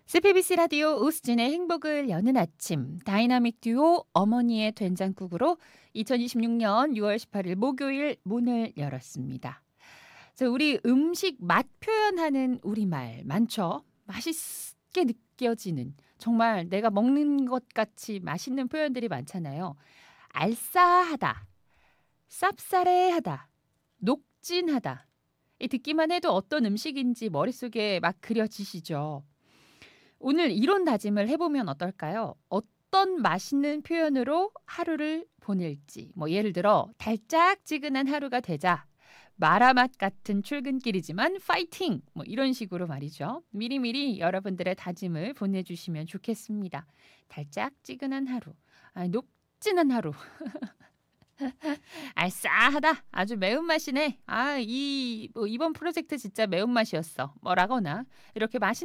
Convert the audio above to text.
CBBC 라디오 오수진의 행복을 여는 아침 다이나믹 듀오 어머니의 된장국으로 2026년 6월 18일 목요일 문을 열었습니다. 우리 음식 맛 표현하는 우리말 많죠? 맛있게 느껴지는 정말 내가 먹는 것 같이 맛있는 표현들이 많잖아요. 알싸하다, 쌉싸래하다, 녹진하다. 이 듣기만 해도 어떤 음식인지 머릿속에 막 그려지시죠? 오늘 이런 다짐을 해보면 어떨까요? 어떤 맛있는 표현으로 하루를 보낼지. 예를 들어 달짝지근한 하루가 되자. 마라맛 같은 출근길이지만 파이팅! 이런 식으로 말이죠. 미리미리 여러분들의 다짐을 보내주시면 좋겠습니다. 달짝지근한 하루, 녹진한 하루. 알싸하다. 아주 매운맛이네. 이번 프로젝트 진짜 매운맛이었어. 뭐라거나 이렇게 맛있는